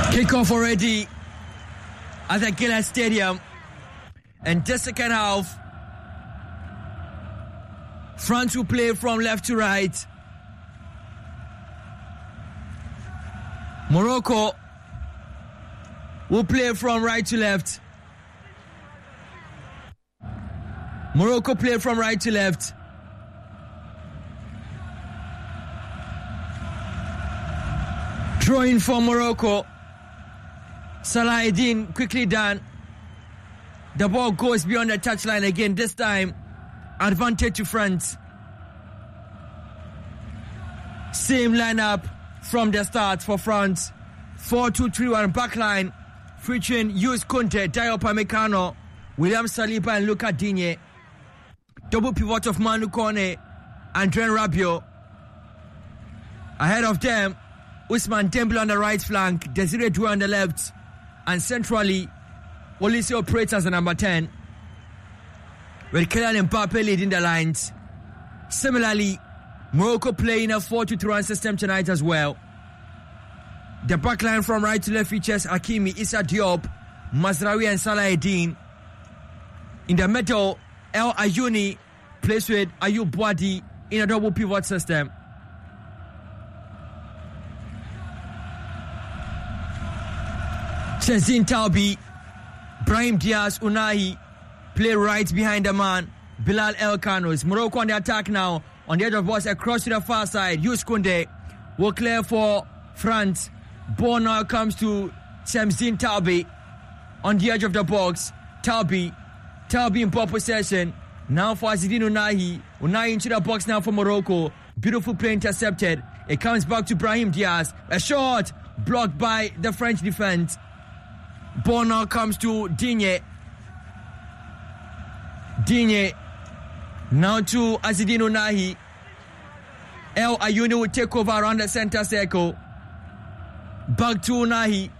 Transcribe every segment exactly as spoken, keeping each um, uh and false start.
Kickoff already at the Gillette Stadium. And the second half, France will play from left to right. Morocco will play from right to left. Morocco play from right to left. Drawing for Morocco. Salah Eddin quickly done. The ball goes beyond the touchline again. This time, advantage to France. Same lineup from the start for France. four two three one backline featuring Jules Kounté, Dayot Upamecano, William Saliba and Lucas Digne. Double pivot of Manu Kone and Adrien Rabiot. Ahead of them, Ousmane Dembélé on the right flank, Desiré Doué on the left, and centrally, Olise operates as a number ten, with Kylian Mbappe leading the lines. Similarly, Morocco playing a four two three one system tonight as well. The backline from right to left features Hakimi, Issa Diop, Mazraoui and Salah Eddin. In the middle, El Ayouni plays with Ayoub Boadi in a double pivot system. Chezine Taubi, Brahim Diaz, Unai play right behind the man, Bilal Elkano. Morocco on the attack now, on the edge of box across to the far side. Jules Kounté will clear for France. Ball now comes to Chezine Taubi on the edge of the box. Taubi, Taubi in ball possession. Now for Azzedine Ounahi. Ounahi into the box now for Morocco. Beautiful play intercepted. It comes back to Brahim Diaz. A shot blocked by the French defense. Ball now comes to Digne. Digne now to Azzedine Ounahi. El Ayouni will take over around the center circle. Back to Ounahi.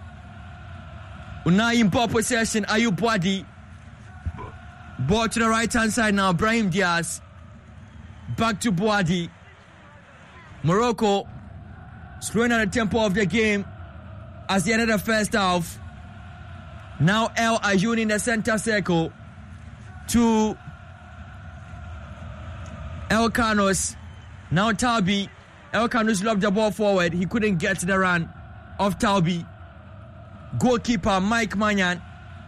Ounahi in ball possession. Ayoub Boadi. Ball to the right hand side now. Brahim Diaz. Back to Boadi. Morocco slowing down the tempo of the game as the end of the first half. Now El Ayouni in the center circle to Elkanos. Now Taubi. Elkanos lobbed the ball forward. He couldn't get to the run of Taubi. Goalkeeper Mike Maignan.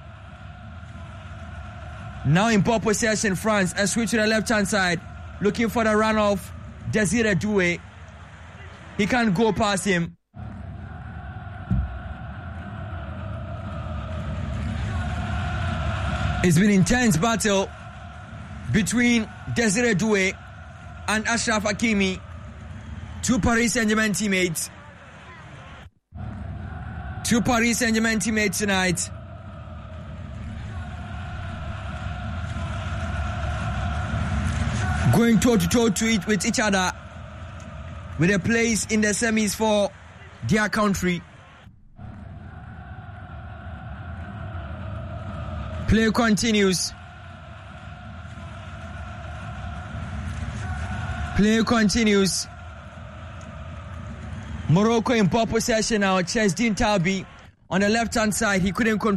Now in ball possession, France. A switch to the left hand side. Looking for the run of Desiré Doué. He can't go past him. It's been an intense battle between Desiré Doué and Achraf Hakimi, two Paris Saint-Germain teammates. Two Paris Saint-Germain teammates tonight. Going toe-to-toe to it with each other, with a place in the semis for their country. Play continues. Play continues. Morocco in ball possession now. Chezine Taubi on the left hand side. He couldn't control.